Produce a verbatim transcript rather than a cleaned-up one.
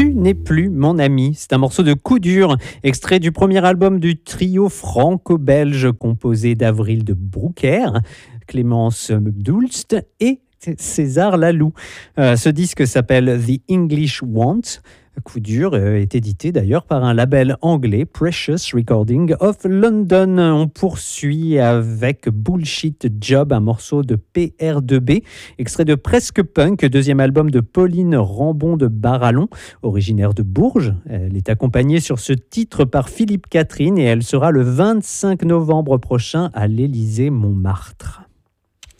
Tu n'es plus mon ami. C'est un morceau de Coup dur, extrait du premier album du trio franco-belge composé d'Avril de Broecker, Clémence Doulst et César Laloux. Euh, ce disque s'appelle The English Want. Coup dur est édité d'ailleurs par un label anglais, Precious Recording of London. On poursuit avec Bullshit Job, un morceau de P R deux B, extrait de Presque Punk, deuxième album de Pauline Rambon de Barallon, originaire de Bourges. Elle est accompagnée sur ce titre par Philippe Catherine et elle sera le vingt-cinq novembre prochain à l'Élysée Montmartre.